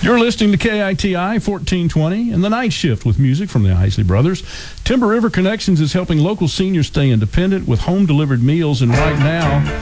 You're listening to KITI 1420 and the Night Shift with music from the Isley Brothers. Timber River Connections is helping local seniors stay independent with home-delivered meals, and right now